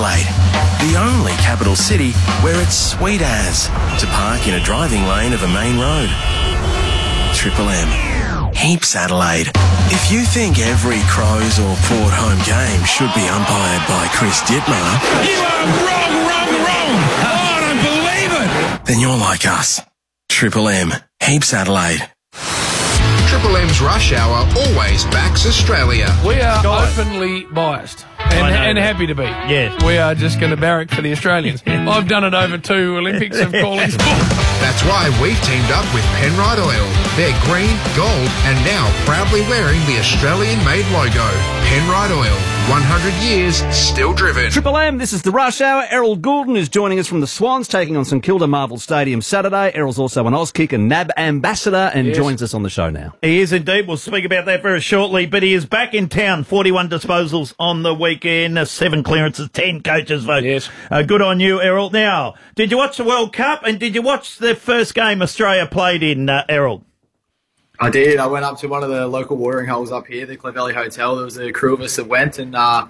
Adelaide, the only capital city where it's sweet as to park in a driving lane of a main road. Triple M. Heaps Adelaide. If you think every Crows or Port home game should be umpired by Chris Dittmar... You are wrong! Oh, I don't believe it! Then you're like us. Triple M. Heaps Adelaide. Triple M's Rush Hour always backs Australia. We are openly biased and happy to be. Yes. We are just going to barrack for the Australians. I've done it over 2 Olympics of calling sport. That's why we've teamed up with Penrite Oil. They're green, gold, and now proudly wearing the Australian-made logo. Penrite Oil, 100 years, still driven. Triple M, this is the Rush Hour. Errol Goulden is joining us from the Swans, taking on St Kilda Marvel Stadium Saturday. Errol's also an Auskick and NAB ambassador and joins us on the show now. He is indeed. We'll speak about that very shortly, but he is back in town. 41 disposals on the weekend, 7 clearances, 10 coaches vote. Yes. Good on you, Errol. Now, did you watch the World Cup and did you watch the first game Australia played in, Errol? I did. I went up to one of the local watering holes up here, the Clovelly Hotel. There was a crew of us that went, and I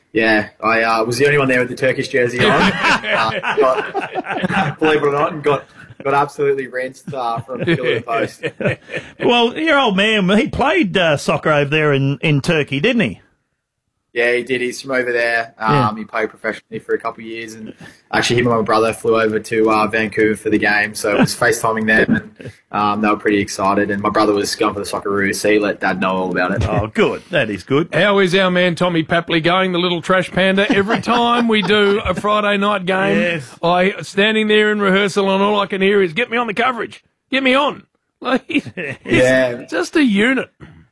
was the only one there with the Turkish jersey on. Believe it or not, and got absolutely rinsed from pillar to post. Well, your old man, he played soccer over there in Turkey, didn't he? Yeah, he did. He's from over there. He played professionally for a couple of years, and actually him and my brother flew over to Vancouver for the game, so it was FaceTiming them, and they were pretty excited, and my brother was going for the Socceroo, so he let Dad know all about it. Oh, good. That is good. How is our man Tommy Papley going, the little trash panda? Every time we do a Friday night game, I standing there in rehearsal, and all I can hear is, get me on the coverage. Get me on. Like, he's just a unit.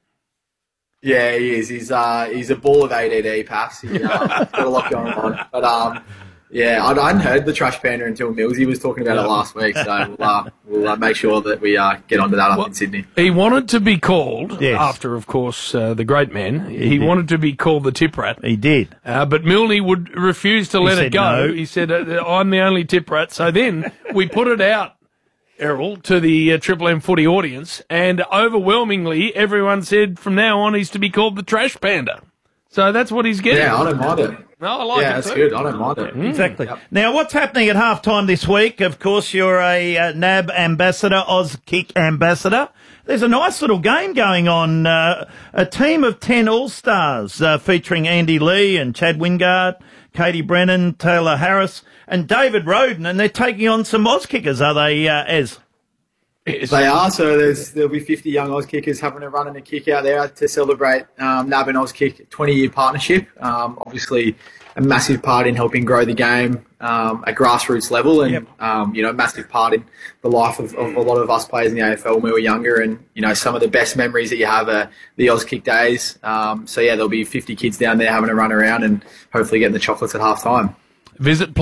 Yeah, he is. He's a ball of ADD, Paps. He's got a lot going on. But, I hadn't heard the Trash Panda until Millsy was talking about it last week, so we'll make sure that we get onto that up in Sydney. He wanted to be called, after, of course, the great man, he wanted to be called the Tip Rat. He did. But Milne would refuse to let it go. No. He said, I'm the only Tip Rat. So then we put it out, Errol, to the Triple M footy audience, and overwhelmingly everyone said from now on he's to be called the Trash Panda. So that's what he's getting. Yeah, I don't mind it. No, I like it. Yeah, that's good. I don't mind it. Exactly. Yep. Now, what's happening at halftime this week? Of course, you're a NAB ambassador, Auskick ambassador. There's a nice little game going on. A team of 10 All-Stars featuring Andy Lee and Chad Wingard, Katie Brennan, Taylor Harris, and David Roden, and they're taking on some Auskickers, are they, Ez? They are, so there'll be 50 young Auskickers having a run and a kick out there to celebrate NAB and Auskick 20-year partnership. Obviously, a massive part in helping grow the game at grassroots level, and massive part in the life of a lot of us players in the AFL when we were younger. And some of the best memories that you have are the Auskick days. There'll be 50 kids down there having a run around and hopefully getting the chocolates at half time. Visit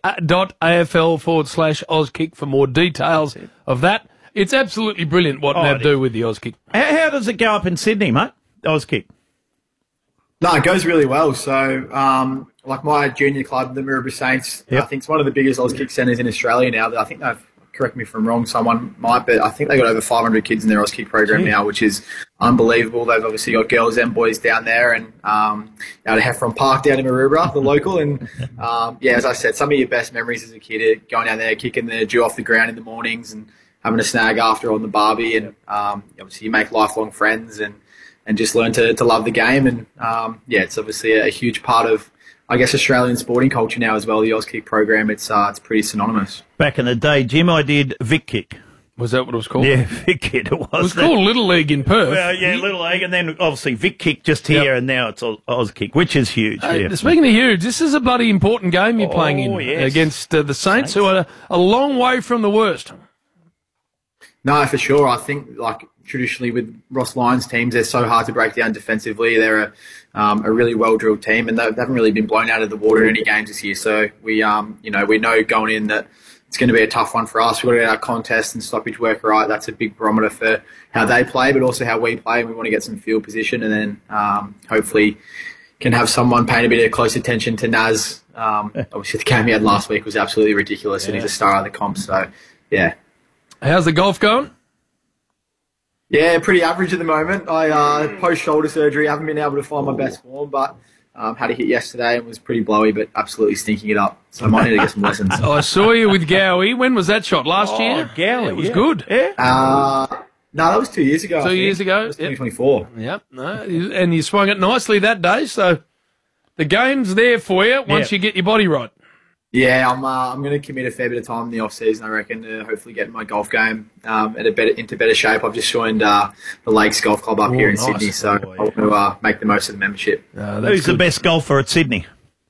play.afl/Auskick for more details of that. It's absolutely brilliant what NAB do with the Auskick. How does it go up in Sydney, mate, Auskick? No, it goes really well. So, like my junior club, the Mirrabah Saints, I think it's one of the biggest Auskick centres in Australia now. I think they've, correct me if I'm wrong, someone might, but I think they've got over 500 kids in their Auskick program now, which is unbelievable. They've obviously got girls and boys down there, and out of Heffron Park down in Maroubra, the local. And as I said, some of your best memories as a kid are going down there, kicking the dew off the ground in the mornings and having a snag after on the barbie, and obviously you make lifelong friends and just learn to love the game. And it's obviously a huge part of, I guess, Australian sporting culture now as well. The Auskick program, it's pretty synonymous. Back in the day, Jim, I did Vic Kick. Was that what it was called? Yeah, Vic Kick it was. It was called Little League in Perth. Well, yeah, Little League, and then obviously Vic Kick just here, and now it's Auskick, which is huge. Speaking of huge, this is a bloody important game you're playing in against the Saints, who are a long way from the worst. No, for sure. I think, like, traditionally with Ross Lyons teams, they're so hard to break down defensively. They're a really well-drilled team, and they haven't really been blown out of the water in any games this year. So we know going in that it's going to be a tough one for us. We've got to get our contest and stoppage work right. That's a big barometer for how they play, but also how we play. We want to get some field position, and then hopefully can have someone paying a bit of close attention to Naz. Obviously, the game he had last week was absolutely ridiculous, and he's a star of the comp. So, yeah. How's the golf going? Yeah, pretty average at the moment. I post shoulder surgery, haven't been able to find my best form, but Had a hit yesterday and was pretty blowy, but absolutely stinking it up. So I might need to get some lessons. I saw you with Gowie. When was that shot? Last year? Gowie, It was yeah. good. Yeah. No, that was 2 years ago. 2 years ago? It was Yep. 2024. Yep. No, and you swung it nicely that day, so the game's there for you once Yeah. you get your body right. Yeah, I'm going to commit a fair bit of time in the off season, I reckon, to hopefully get my golf game into better shape. I've just joined the Lakes Golf Club up here in nice. Sydney, so Oh, I want to make the most of the membership. Who's the best golfer at Sydney?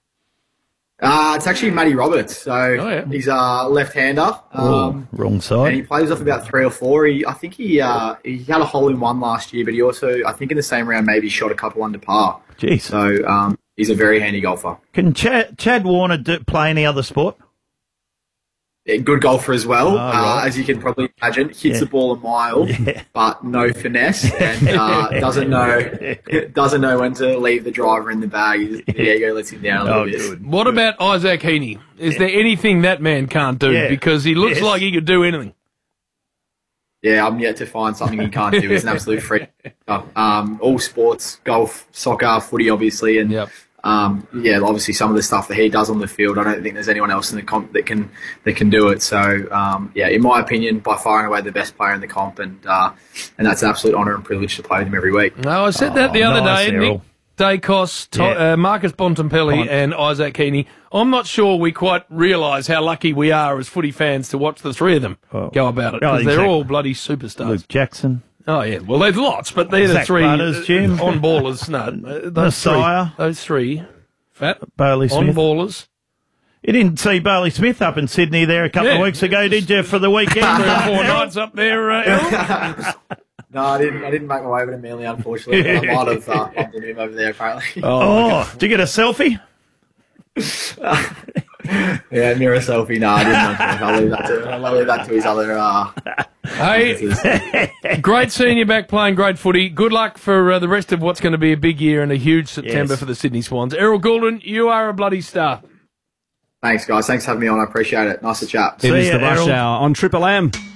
It's actually Matty Roberts. So yeah. he's a left-hander. Wrong And he side. plays off about 3 or 4. I think he had a hole-in-one last year, but he also, I think in the same round, maybe shot a couple under par. Jeez. So he's a very handy golfer. Can Chad Warner play any other sport? Yeah, good golfer as well, right. as you can probably imagine. Hits the ball a mile, but no finesse, and doesn't know when to leave the driver in the bag. The ego lets him down a little bit. Good. What about Isaac Heaney? Is there anything that man can't do? Yeah. Because he looks Yes. like he could do anything. Yeah, I'm yet to find something he can't do. He's an absolute freak. All sports, golf, soccer, footy, obviously, and Yep. obviously some of the stuff that he does on the field, I don't think there's anyone else in the comp that can do it. So, in my opinion, by far and away the best player in the comp, and that's an absolute honour and privilege to play with him every week. No, I said that the other nice, day. Errol. Nick Dacos, Yeah. Marcus Bontempelli and Isaac Heaney. I'm not sure we quite realise how lucky we are as footy fans to watch the three of them go about it, because they're exactly. all bloody superstars. Luke Jackson. Oh, yeah. Well, there's lots, but they're the Zach three Butters, Jim. on-ballers. No, those three. Messiah. Those three. Fat Bailey Smith. on-ballers. You didn't see Bailey Smith up in Sydney there a couple of Yeah. weeks ago, did you, for the weekend? 3 or 4 nights up there, Errol. No, I didn't make my way over to Manly, unfortunately. I might have bumped into him over there, apparently. Oh, did you get a selfie? Yeah, mirror selfie. No, I didn't. I'll leave that to his other. Hey, great seeing you back playing great footy. Good luck for the rest of what's going to be a big year and a huge September Yes. for the Sydney Swans. Errol Goulden, you are a bloody star. Thanks, guys. Thanks for having me on. I appreciate it. Nice to chat. It is ya, the Rush Errol. Hour on Triple M.